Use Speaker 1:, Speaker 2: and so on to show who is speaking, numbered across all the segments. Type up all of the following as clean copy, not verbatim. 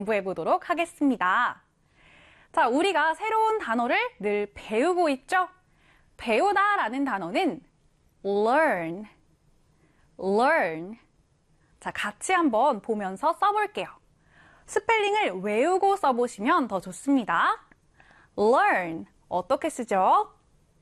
Speaker 1: 공부해 보도록 하겠습니다. 자, 우리가 새로운 단어를 늘 배우고 있죠? 배우다라는 단어는 learn. 자, 같이 한번 보면서 써볼게요. 스펠링을 외우고 써보시면 더 좋습니다. learn. 어떻게 쓰죠?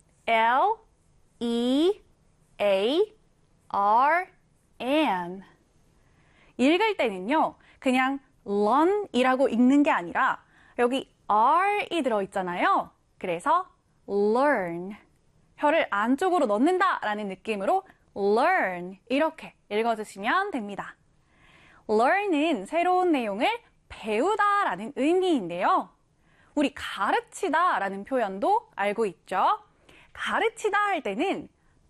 Speaker 1: L-E-A-R-N. 읽을 때는요, 그냥 learn이라고 읽는 게 아니라 여기 R이 들어있잖아요. 그래서 learn. 혀를 안쪽으로 넣는다라는 느낌으로 learn 이렇게 읽어주시면 됩니다. learn은 새로운 내용을 배우다라는 의미인데요. 우리 가르치다라는 표현도 알고 있죠. 가르치다 할 때는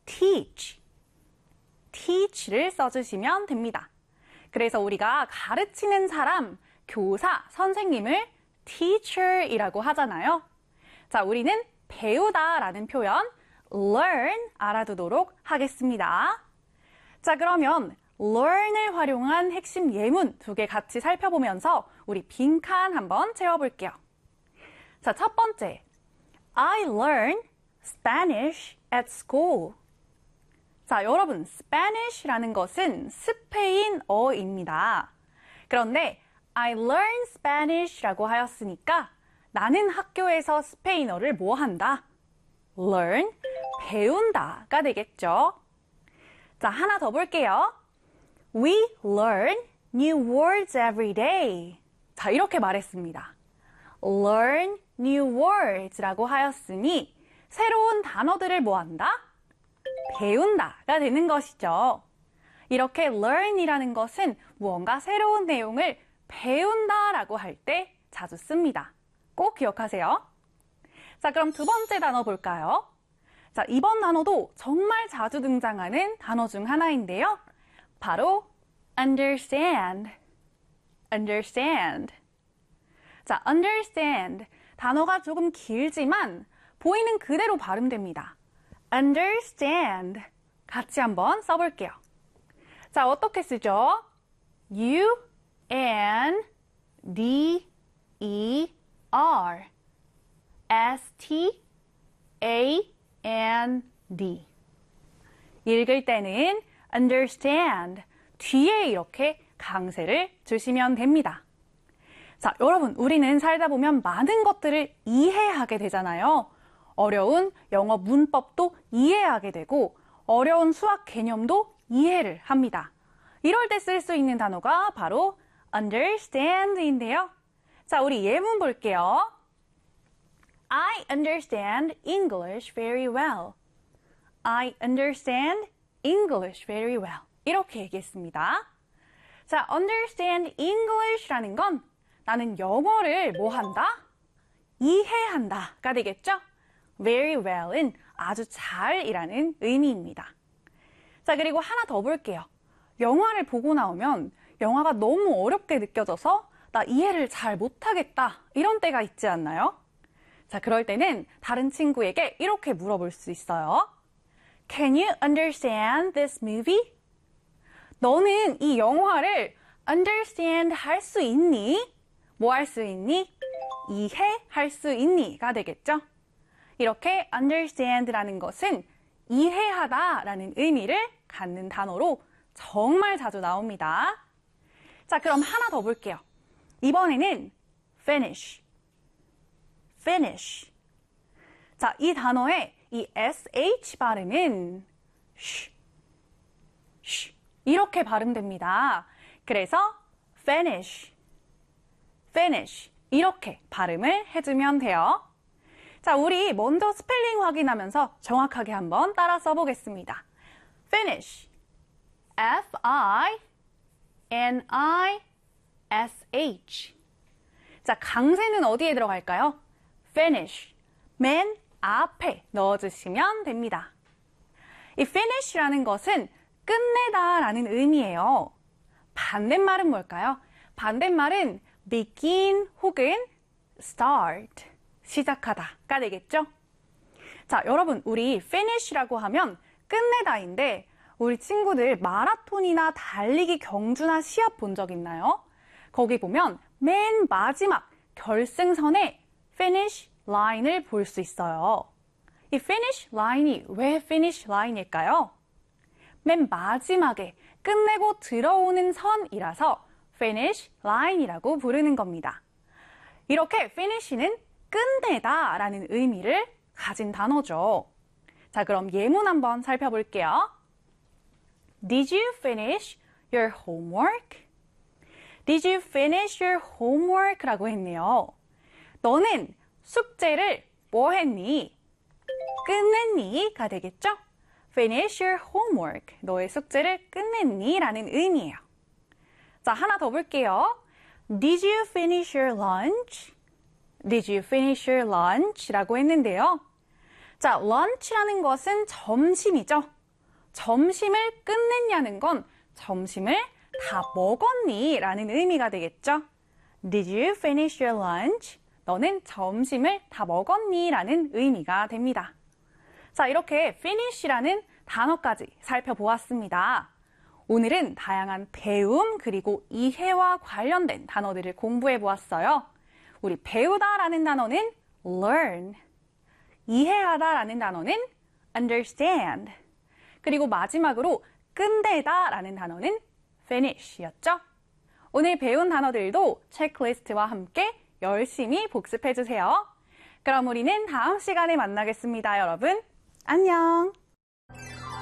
Speaker 1: teach를 써주시면 됩니다. 그래서 우리가 가르치는 사람, 교사, 선생님을 teacher이라고 하잖아요. 자, 우리는 배우다라는 표현 learn 알아두도록 하겠습니다. 자, 그러면 learn을 활용한 핵심 예문 2개 같이 살펴보면서 우리 빈칸 한번 채워볼게요. 자, 첫 번째. I learn Spanish at school. 자, 여러분, Spanish라는 것은 스페인어입니다. 그런데 I learn Spanish라고 하였으니까 나는 학교에서 스페인어를 뭐 한다? learn, 배운다가 되겠죠. 자, 하나 더 볼게요. We learn new words every day. 자, 이렇게 말했습니다. learn new words라고 하였으니 새로운 단어들을 뭐 한다? 배운다가 되는 것이죠. 이렇게 learn이라는 것은 무언가 새로운 내용을 배운다라고 할 때 자주 씁니다. 꼭 기억하세요. 자, 그럼 두 번째 단어 볼까요? 자, 이번 단어도 정말 자주 등장하는 단어 중 하나인데요. 바로 understand. 자, understand. 단어가 조금 길지만 보이는 그대로 발음됩니다. understand. 같이 한번 써볼게요. 자, 어떻게 쓰죠? U-N-D-E-R S-T-A-N-D. 읽을 때는 understand. 뒤에 이렇게 강세를 주시면 됩니다. 자, 여러분, 우리는 살다 보면 많은 것들을 이해하게 되잖아요. 어려운 영어 문법도 이해하게 되고 어려운 수학 개념도 이해를 합니다. 이럴 때 쓸 수 있는 단어가 바로 understand인데요. 자, 우리 예문 볼게요. I understand English very well. I understand English very well. 이렇게 얘기했습니다. 자, understand English라는 건 나는 영어를 뭐 한다? 이해한다가 되겠죠? very well은 아주 잘이라는 의미입니다. 자, 그리고 하나 더 볼게요. 영화를 보고 나오면 영화가 너무 어렵게 느껴져서 나 이해를 잘 못하겠다 이런 때가 있지 않나요? 자, 그럴 때는 다른 친구에게 이렇게 물어볼 수 있어요. Can you understand this movie? 너는 이 영화를 understand 할 수 있니? 뭐 할 수 있니? 이해할 수 있니?가 되겠죠? 이렇게 understand라는 것은 이해하다라는 의미를 갖는 단어로 정말 자주 나옵니다. 자, 그럼 하나 더 볼게요. 이번에는 finish. 자, 이 단어의 이 sh 발음은 sh 이렇게 발음됩니다. 그래서 finish 이렇게 발음을 해주면 돼요. 자, 우리 먼저 스펠링 확인하면서 정확하게 한번 따라 써보겠습니다. finish F-I-N-I-S-H. 자, 강세는 어디에 들어갈까요? finish 맨 앞에 넣어주시면 됩니다. 이 finish라는 것은 끝내다라는 의미예요. 반대말은 뭘까요? 반대말은 begin 혹은 start, 시작하다가 되겠죠? 자, 여러분, 우리 finish라고 하면 끝내다인데 우리 친구들 마라톤이나 달리기 경주나 시합 본 적 있나요? 거기 보면 맨 마지막 결승선에 finish line을 볼 수 있어요. 이 finish line이 왜 finish line일까요? 맨 마지막에 끝내고 들어오는 선이라서 finish line이라고 부르는 겁니다. 이렇게 finish는 끝내다 라는 의미를 가진 단어죠. 자, 그럼 예문 한번 살펴볼게요. Did you finish your homework? Did you finish your homework? 라고 했네요. 너는 숙제를 뭐 했니? 끝냈니? 가 되겠죠? Finish your homework. 너의 숙제를 끝냈니? 라는 의미예요. 자, 하나 더 볼게요. Did you finish your lunch? Did you finish your lunch? 라고 했는데요. 자, lunch라는 것은 점심이죠. 점심을 끝냈냐는 건 점심을 다 먹었니? 라는 의미가 되겠죠. Did you finish your lunch? 너는 점심을 다 먹었니? 라는 의미가 됩니다. 자, 이렇게 finish라는 단어까지 살펴보았습니다. 오늘은 다양한 배움 그리고 이해와 관련된 단어들을 공부해 보았어요. 우리 배우다라는 단어는 learn, 이해하다라는 단어는 understand, 그리고 마지막으로 끝내다라는 단어는 finish였죠. 오늘 배운 단어들도 체크리스트와 함께 열심히 복습해 주세요. 그럼 우리는 다음 시간에 만나겠습니다, 여러분. 안녕!